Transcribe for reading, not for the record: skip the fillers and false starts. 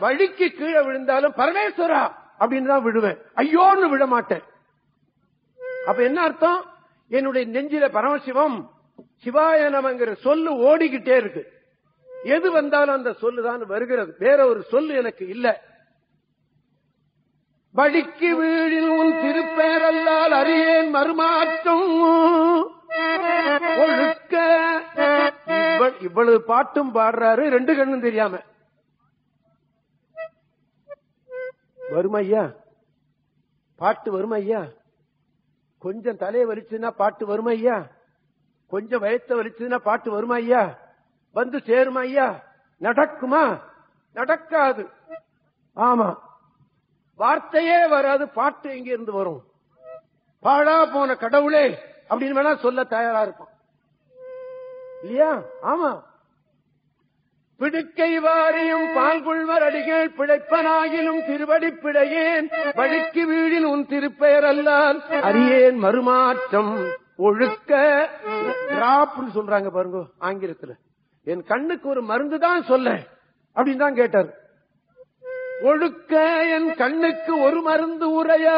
வழிக்கு கீழே விழுந்தாலும் பரமேஸ்வரா அப்படின்னு தான் விழுவேன், ஐயோன்னு விழ மாட்டேன். அப்ப என்ன அர்த்தம்? என்னுடைய நெஞ்சில பரமசிவம் சிவாய நமங்கிற சொல்லு ஓடிக்கிட்டே இருக்கு. எது வந்தாலும் அந்த சொல்லுதான் வருகிறது, வேற ஒரு சொல்லு எனக்கு இல்ல. வழிக்கு வீழில் உன் திருப்பேரல்லால் அறியேன் மறுமாற்றம் ஒழுக்க. இவ்வளவு பாட்டும் பாடுறாரு, ரெண்டு கண்ணும் தெரியாம. வருமையா பாட்டு, வருமையா கொஞ்சம் தலையை வலிச்சுன்னா பாட்டு வருமையா, கொஞ்சம் வயத்த வலிச்சுன்னா பாட்டு வருமையா, வந்து சேருமா ஐயா? நடக்குமா? நடக்காது. ஆமா, வார்த்தையே வராது, பாட்டு எங்க இருந்து வரும்? பாழா போன கடவுளே அப்படின்னு வேணா சொல்ல தயாரா இருப்பான் இல்லையா? ஆமா. பிடுக்கை வாரியும் பால்குள்வர் அடிகள் பிழைப்பனாகிலும் திருவடி பிழையேன், வழிக்கு வீழில் உன் திருப்பெயர் அல்லால் அறியேன் மறுமாற்றம் ஒழுக்க. டிராப்னு சொல்றாங்க பாருங்க ஆங்கிலத்துல. என் கண்ணுக்கு ஒரு மருந்து தான் சொல்ல அப்படின்னு தான் கேட்டார். ஒழுக்க என் கண்ணுக்கு ஒரு மருந்து உரையா